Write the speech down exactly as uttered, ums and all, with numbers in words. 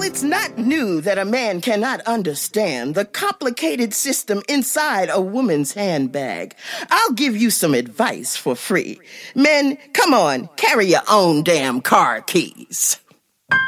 It's not new that a man cannot understand the complicated system inside a woman's handbag. I'll give you some advice for free. Men, come on, carry your own damn car keys.